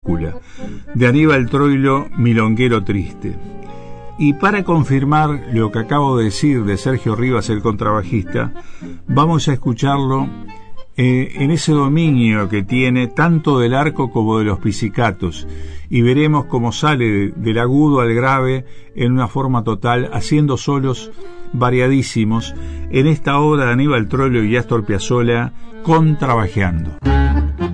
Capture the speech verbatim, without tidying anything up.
mayúscula, de Aníbal Troilo, Milonguero Triste. Y para confirmar lo que acabo de decir de Sergio Rivas, el contrabajista, vamos a escucharlo eh, en ese dominio que tiene tanto del arco como de los pizzicatos, y veremos cómo sale de, del agudo al grave en una forma total, haciendo solos variadísimos en esta obra de Aníbal Troilo y Astor Piazzolla, Contrabajeando.